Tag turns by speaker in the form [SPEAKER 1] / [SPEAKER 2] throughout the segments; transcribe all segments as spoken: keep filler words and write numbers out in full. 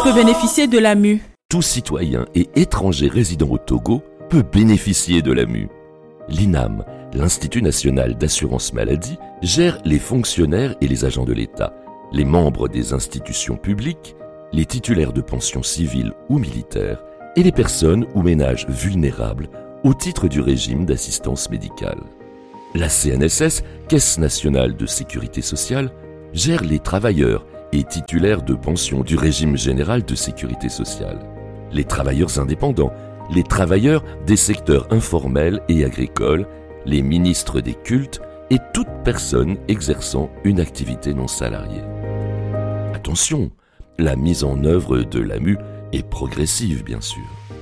[SPEAKER 1] peut bénéficier de l'A M U?
[SPEAKER 2] Tout citoyen et étranger résidant au Togo peut bénéficier de l'A M U. L'I N A M, l'Institut national d'assurance maladie, gère les fonctionnaires et les agents de l'État, les membres des institutions publiques, les titulaires de pensions civiles ou militaires et les personnes ou ménages vulnérables au titre du régime d'assistance médicale. La C N S S, Caisse nationale de sécurité sociale, gère les travailleurs et titulaires de pensions du régime général de sécurité sociale, les travailleurs indépendants, les travailleurs des secteurs informels et agricoles, les ministres des cultes et toute personne exerçant une activité non salariée. Attention, la mise en œuvre de l'A M U est progressive, bien sûr.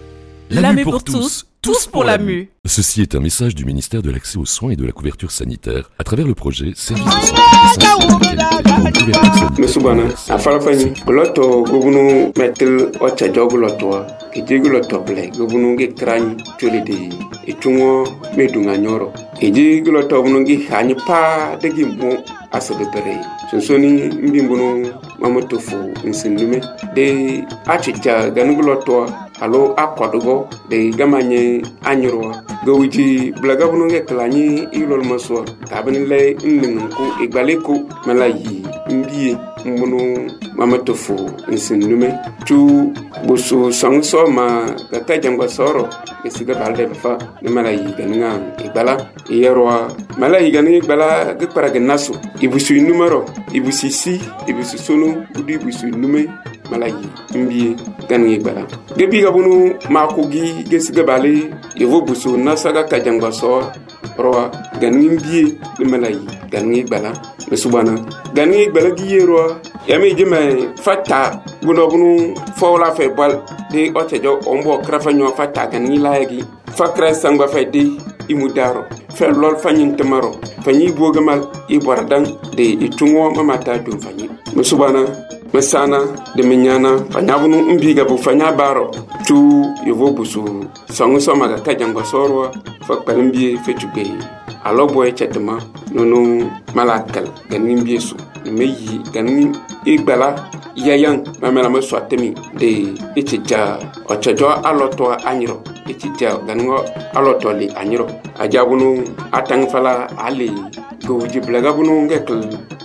[SPEAKER 1] L'A M U pour tous, tous pour l'A M U.
[SPEAKER 2] Ceci est un message du ministère de l'Accès aux soins et de la couverture sanitaire à travers le projet Service de santé essentiel de qualité pour une couverture sanitaire.
[SPEAKER 3] Mesubana, afalafani, loto gobunu metel ocha jogu loto, kejegu loto ble, gobunu ge krani tolede, etungo medunga nyoro. Kejegu loto gobunu ge hanyi pa degi mo asabere. Sonsoni mbimbuno mamotofu nsindume de achicha ganugu loto alo akwadogo de gamanye anyurwa gawiji blaga bununge klani ilol maswa kabin le nninko igbaleko malayi mbiye mbunu mamatofu nsindume tu busu sangso ma kaka jangwa soro esiga balde fa ne malayi ganinga igbala yerwa malayi ganinga igbala gakpara gnasu ibusu numero ibusi si ibusu sonu udi ibusu nume malayi mbiye ganinga igbala gebi gabunu makugi gesiga bale yevo busu nasaga kajangwa so roa ganinga mbiye ne malayi ganinga igbala mesubana ganinga igbala giyerwa yami jeme fata buno bunu fawla fe bal de otejo ombo krafa nyo fata ganinga layagi fakra sangba fe de imudaro fe lol fanyin temaro fanyi bogamal ibordan de itungo mamata dum fanyi mesubana mesana de menyana fanyabunu mbiga bu fanya baro tu yevo busu sangu soma ga kajangwa sorwa fakpalimbi fetube alo boy chetema nono malakal ganin biesu meyi ganin igbala yayan mamela me swatemi de etija ochajo aloto anyiro etija ganingo aloto li anyiro ajabunu atang fala ali goji blagabunu ngekl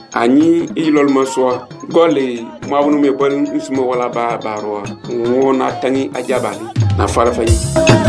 [SPEAKER 3] ani ilol maswa gole mabunu me bon ismo wala ba barwa wona tangi ajabali na fala fayi